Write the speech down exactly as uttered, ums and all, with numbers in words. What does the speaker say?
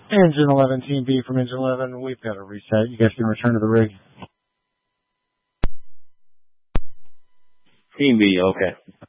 Engine eleven, Team B from Engine eleven. We've got a reset. You guys can return to the rig. Team B, okay.